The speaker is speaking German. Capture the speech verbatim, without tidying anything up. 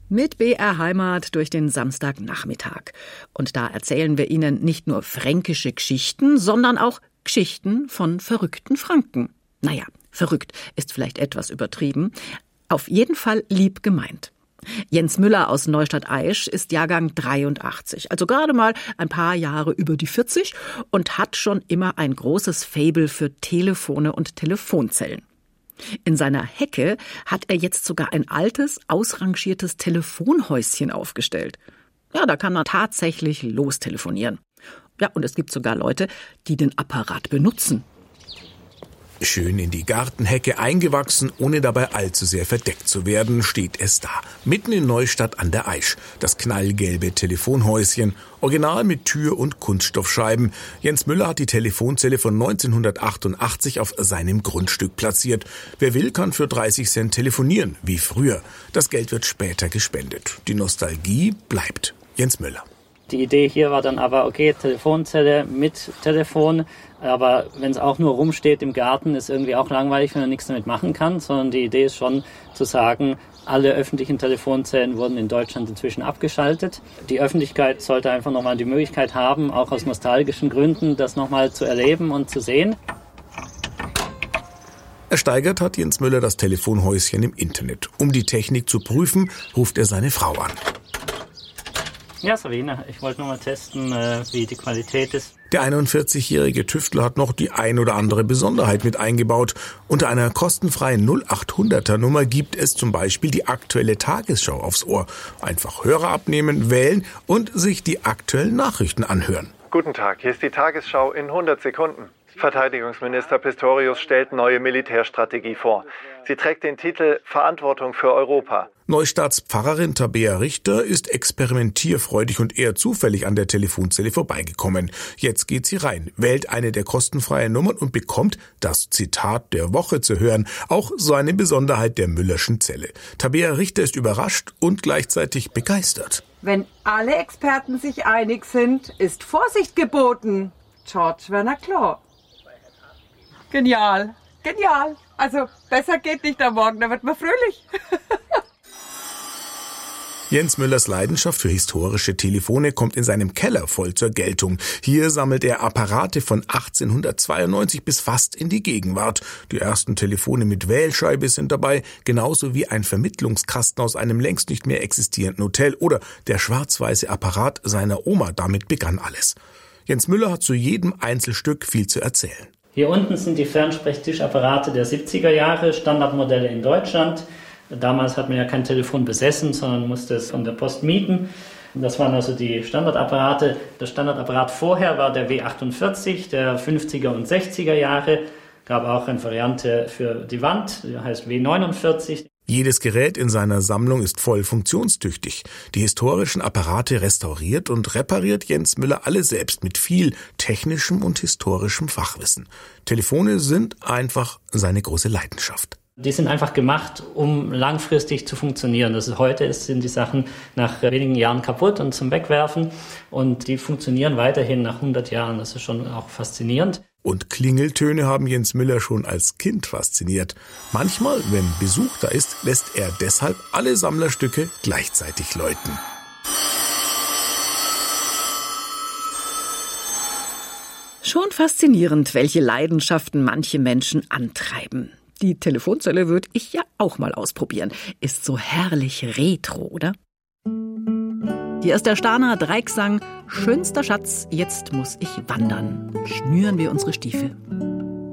Mit B R Heimat durch den Samstagnachmittag. Und da erzählen wir Ihnen nicht nur fränkische Geschichten, sondern auch Geschichten von verrückten Franken. Naja, verrückt ist vielleicht etwas übertrieben. Auf jeden Fall lieb gemeint. Jens Müller aus Neustadt-Aisch ist Jahrgang dreiundachtzig, also gerade mal ein paar Jahre über die vierzig und hat schon immer ein großes Faible für Telefone und Telefonzellen. In seiner Hecke hat er jetzt sogar ein altes, ausrangiertes Telefonhäuschen aufgestellt. Ja, da kann man tatsächlich lostelefonieren. Ja, und es gibt sogar Leute, die den Apparat benutzen. Schön in die Gartenhecke eingewachsen, ohne dabei allzu sehr verdeckt zu werden, steht es da. Mitten in Neustadt an der Aisch. Das knallgelbe Telefonhäuschen. Original mit Tür und Kunststoffscheiben. Jens Müller hat die Telefonzelle von neunzehnhundertachtundachtzig auf seinem Grundstück platziert. Wer will, kann für dreißig Cent telefonieren, wie früher. Das Geld wird später gespendet. Die Nostalgie bleibt. Jens Müller. Die Idee hier war dann aber, okay, Telefonzelle mit Telefon, aber wenn es auch nur rumsteht im Garten, ist irgendwie auch langweilig, wenn man nichts damit machen kann, sondern die Idee ist schon zu sagen, alle öffentlichen Telefonzellen wurden in Deutschland inzwischen abgeschaltet. Die Öffentlichkeit sollte einfach nochmal die Möglichkeit haben, auch aus nostalgischen Gründen, das nochmal zu erleben und zu sehen. Ersteigert hat Jens Müller das Telefonhäuschen im Internet. Um die Technik zu prüfen, ruft er seine Frau an. Ja, Sabine, ich wollte nur mal testen, wie die Qualität ist. Der einundvierzigjährige Tüftler hat noch die ein oder andere Besonderheit mit eingebaut. Unter einer kostenfreien null achthunderter Nummer gibt es zum Beispiel die aktuelle Tagesschau aufs Ohr. Einfach Hörer abnehmen, wählen und sich die aktuellen Nachrichten anhören. Guten Tag, hier ist die Tagesschau in hundert Sekunden. Verteidigungsminister Pistorius stellt neue Militärstrategie vor. Sie trägt den Titel Verantwortung für Europa. Neustadts Pfarrerin Tabea Richter ist experimentierfreudig und eher zufällig an der Telefonzelle vorbeigekommen. Jetzt geht sie rein, wählt eine der kostenfreien Nummern und bekommt das Zitat der Woche zu hören. Auch so eine Besonderheit der Müllerschen Zelle. Tabea Richter ist überrascht und gleichzeitig begeistert. Wenn alle Experten sich einig sind, ist Vorsicht geboten. George Werner Klaw. Genial, genial. Also besser geht nicht am Morgen, da wird man fröhlich. Jens Müllers Leidenschaft für historische Telefone kommt in seinem Keller voll zur Geltung. Hier sammelt er Apparate von achtzehnhundertzweiundneunzig bis fast in die Gegenwart. Die ersten Telefone mit Wählscheibe sind dabei, genauso wie ein Vermittlungskasten aus einem längst nicht mehr existierenden Hotel oder der schwarz-weiße Apparat seiner Oma. Damit begann alles. Jens Müller hat zu jedem Einzelstück viel zu erzählen. Hier unten sind die Fernsprechtischapparate der siebziger Jahre, Standardmodelle in Deutschland. Damals hat man ja kein Telefon besessen, sondern musste es von der Post mieten. Das waren also die Standardapparate. Der Standardapparat vorher war der W achtundvierzig, der fünfziger und sechziger Jahre. Gab auch eine Variante für die Wand, die heißt W neunundvierzig. Jedes Gerät in seiner Sammlung ist voll funktionstüchtig. Die historischen Apparate restauriert und repariert Jens Müller alle selbst mit viel technischem und historischem Fachwissen. Telefone sind einfach seine große Leidenschaft. Die sind einfach gemacht, um langfristig zu funktionieren. Das ist, heute ist, sind die Sachen nach wenigen Jahren kaputt und zum Wegwerfen. Und die funktionieren weiterhin nach hundert Jahren. Das ist schon auch faszinierend. Und Klingeltöne haben Jens Müller schon als Kind fasziniert. Manchmal, wenn Besuch da ist, lässt er deshalb alle Sammlerstücke gleichzeitig läuten. Schon faszinierend, welche Leidenschaften manche Menschen antreiben. Die Telefonzelle würde ich ja auch mal ausprobieren. Ist so herrlich retro, oder? Hier ist der Starner Dreigesang. Schönster Schatz, jetzt muss ich wandern. Schnüren wir unsere Stiefel.